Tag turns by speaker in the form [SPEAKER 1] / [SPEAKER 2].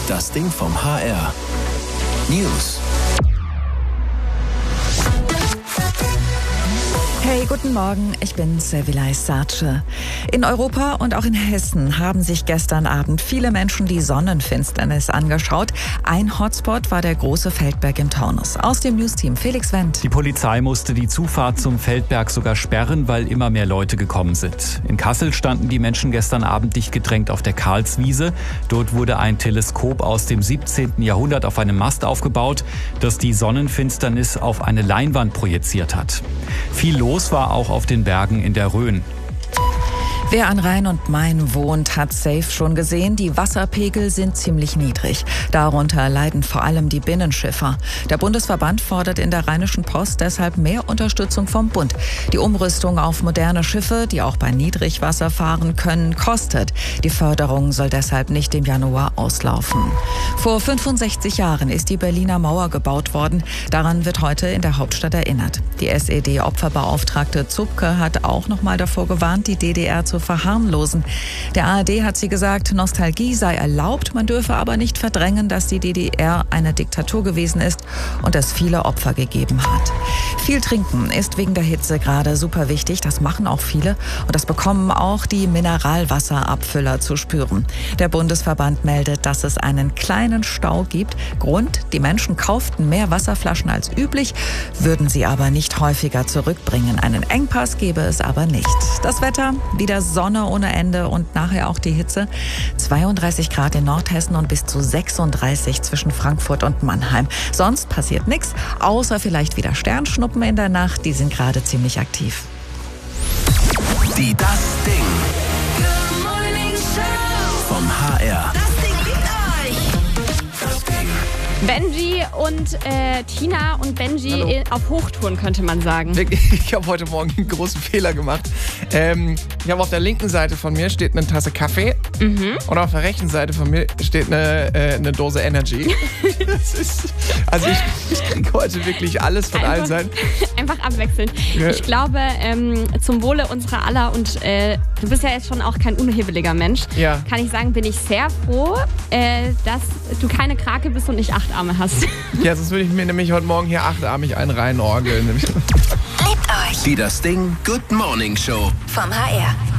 [SPEAKER 1] Das Ding vom HR. News.
[SPEAKER 2] Hey, guten Morgen, ich bin Servilay Sarce. In Europa und auch in Hessen haben sich gestern Abend viele Menschen die Sonnenfinsternis angeschaut. Ein Hotspot war der große Feldberg im Taunus. Aus dem Newsteam Felix Wendt.
[SPEAKER 3] Die Polizei musste die Zufahrt zum Feldberg sogar sperren, weil immer mehr Leute gekommen sind. In Kassel standen die Menschen gestern Abend dicht gedrängt auf der Karlswiese. Dort wurde ein Teleskop aus dem 17. Jahrhundert auf einem Mast aufgebaut, das die Sonnenfinsternis auf eine Leinwand projiziert hat. Viel los war auch auf den Bergen in der Rhön.
[SPEAKER 2] Wer an Rhein und Main wohnt, hat safe schon gesehen, die Wasserpegel sind ziemlich niedrig. Darunter leiden vor allem die Binnenschiffer. Der Bundesverband fordert in der Rheinischen Post deshalb mehr Unterstützung vom Bund. Die Umrüstung auf moderne Schiffe, die auch bei Niedrigwasser fahren können, kostet. Die Förderung soll deshalb nicht im Januar auslaufen. Vor 65 Jahren ist die Berliner Mauer gebaut worden. Daran wird heute in der Hauptstadt erinnert. Die SED-Opferbeauftragte Zupke hat auch noch mal davor gewarnt, die DDR zu verharmlosen. Der ARD hat sie gesagt, Nostalgie sei erlaubt, man dürfe aber nicht verdrängen, dass die DDR eine Diktatur gewesen ist und es viele Opfer gegeben hat. Viel trinken ist wegen der Hitze gerade super wichtig, das machen auch viele und das bekommen auch die Mineralwasserabfüller zu spüren. Der Bundesverband meldet, dass es einen kleinen Stau gibt. Grund, die Menschen kauften mehr Wasserflaschen als üblich, würden sie aber nicht häufiger zurückbringen. Einen Engpass gäbe es aber nicht. Das Wetter, wieder Sonne ohne Ende und nachher auch die Hitze. 32 Grad in Nordhessen und bis zu 36 zwischen Frankfurt und Mannheim. Sonst passiert nichts, außer vielleicht wieder Sternschnuppen in der Nacht. Die sind gerade ziemlich aktiv.
[SPEAKER 1] Die Das Ding vom HR.
[SPEAKER 4] Benji und Tina und Benji auf Hochtouren, könnte man sagen.
[SPEAKER 5] Ich habe heute Morgen einen großen Fehler gemacht. Ich habe auf der linken Seite von mir steht eine Tasse Kaffee und auf der rechten Seite von mir steht eine Dose Energy. Ich kriege heute wirklich alles von allen Seiten.
[SPEAKER 4] Einfach abwechseln. Ja. Ich glaube, zum Wohle unserer aller und du bist ja jetzt schon auch kein unhebeliger Mensch, kann ich sagen, bin ich sehr froh, dass du keine Krake bist und nicht 8 Arme hast.
[SPEAKER 5] Ja, sonst würde ich mir nämlich heute Morgen hier 8-armig einen reinorgeln.
[SPEAKER 1] Die Das Ding Good Morning Show
[SPEAKER 2] vom HR.